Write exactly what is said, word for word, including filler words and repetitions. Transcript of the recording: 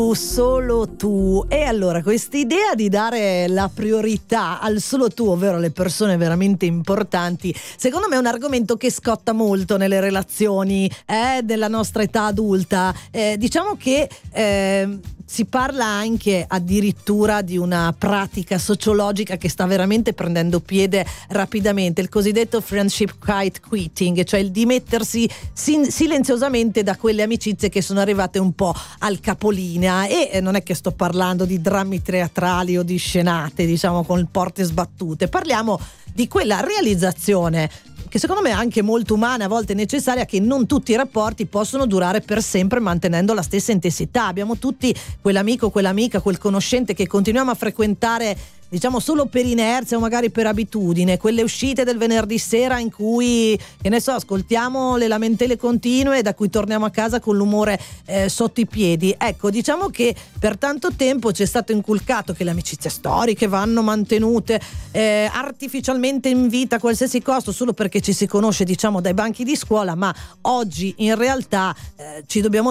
Solo tu. E allora quest'idea di dare la priorità al solo tu, ovvero alle persone veramente importanti, secondo me è un argomento che scotta molto nelle relazioni eh, della nostra età adulta. Eh, diciamo che eh, si parla anche addirittura di una pratica sociologica che sta veramente prendendo piede rapidamente, il cosiddetto friendship quiet quitting, cioè il dimettersi sin- silenziosamente da quelle amicizie che sono arrivate un po' al capolinea. E non è che sto parlando di drammi teatrali o di scenate, diciamo, con porte sbattute, parliamo di quella realizzazione che secondo me è anche molto umana, a volte necessaria, che non tutti i rapporti possono durare per sempre mantenendo la stessa intensità. Abbiamo tutti quell'amico, quell'amica, quel conoscente che continuiamo a frequentare, diciamo, solo per inerzia o magari per abitudine, quelle uscite del venerdì sera in cui, che ne so, ascoltiamo le lamentele continue, da cui torniamo a casa con l'umore eh, sotto i piedi. Ecco, diciamo che per tanto tempo ci è stato inculcato che le amicizie storiche vanno mantenute eh, artificialmente in vita a qualsiasi costo, solo perché ci si conosce, diciamo, dai banchi di scuola, ma oggi in realtà eh, ci dobbiamo